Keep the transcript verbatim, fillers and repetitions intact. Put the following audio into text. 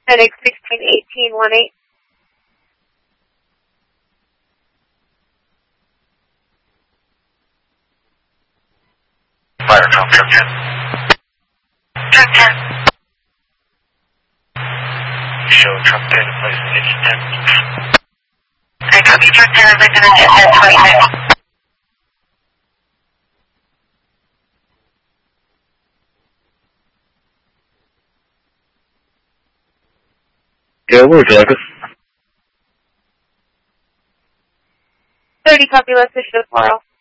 FedEx sixteen eighteen one eight. Fire Trump ten. Trump ten. Show Trump ten, place six ten. I copy Trump ten, I'm going to hit twenty-six. Yeah, where would you like us? thirty copy, let's issue the four oh.